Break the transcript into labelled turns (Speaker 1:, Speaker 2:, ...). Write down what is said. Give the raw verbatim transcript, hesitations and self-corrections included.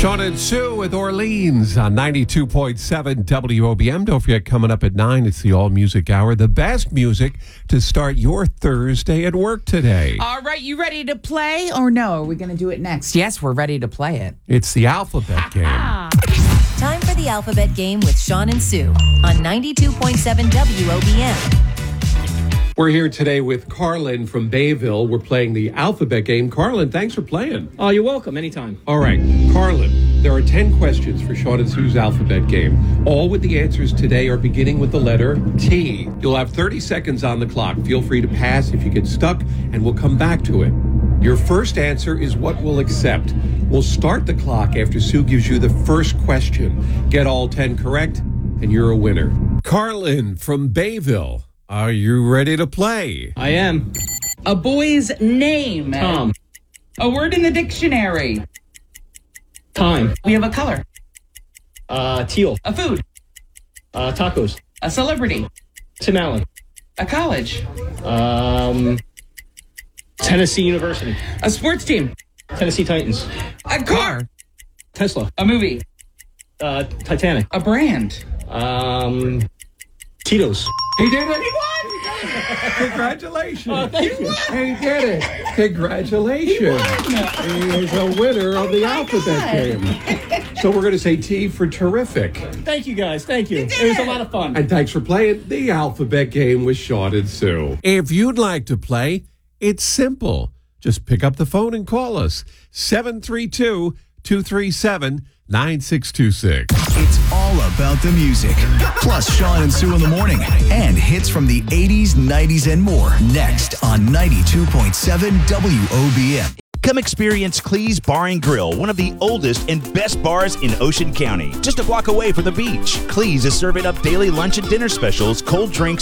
Speaker 1: Sean and Sue with Orleans on ninety-two point seven W O B M. Don't forget, coming up at nine, it's the All Music Hour. The best music to start your Thursday at work today.
Speaker 2: All right, you ready to play or no? Are we going to do it next? Yes, we're ready to play it.
Speaker 1: It's the alphabet game.
Speaker 3: Time for the alphabet game with Sean and Sue on ninety-two point seven W O B M.
Speaker 1: We're here today with Carlin from Bayville. We're playing the alphabet game. Carlin, thanks for playing.
Speaker 4: Oh, you're welcome. Anytime.
Speaker 1: All right, Carlin, there are ten questions for Sean and Sue's alphabet game. All with the answers today are beginning with the letter T. You'll have thirty seconds on the clock. Feel free to pass if you get stuck, and we'll come back to it. Your first answer is what we'll accept. We'll start the clock after Sue gives you the first question. Get all ten correct, and you're a winner. Carlin from Bayville, are you ready to play?
Speaker 4: I am.
Speaker 2: A boy's name.
Speaker 4: Tom.
Speaker 2: A word in the dictionary.
Speaker 4: Time.
Speaker 2: We have a color.
Speaker 4: Uh, teal.
Speaker 2: A food.
Speaker 4: Uh, tacos.
Speaker 2: A celebrity.
Speaker 4: Tim Allen.
Speaker 2: A college.
Speaker 4: Um, Tennessee University.
Speaker 2: A sports team.
Speaker 4: Tennessee Titans.
Speaker 2: A car.
Speaker 4: Tesla.
Speaker 2: A movie.
Speaker 4: Uh, Titanic.
Speaker 2: A brand.
Speaker 4: Um, Tito's.
Speaker 1: He did it. He won. Congratulations.
Speaker 4: Oh, thank you.
Speaker 1: He did it. Congratulations. He, is a winner of the alphabet game. So we're going to say T for terrific.
Speaker 4: Thank you, guys. Thank you. It was a lot of fun.
Speaker 1: And thanks for playing the alphabet game with Sean and Sue. If you'd like to play, it's simple. Just pick up the phone and call us. seven three two, two three seven, nine six two six.
Speaker 5: It's all about the music. Plus Sean and Sue in the morning. And hits from the eighties, nineties, and more. Next on ninety-two point seven W O B M.
Speaker 6: Come experience Clee's Bar and Grill, one of the oldest and best bars in Ocean County. Just a block away from the beach, Clee's is serving up daily lunch and dinner specials, cold drinks,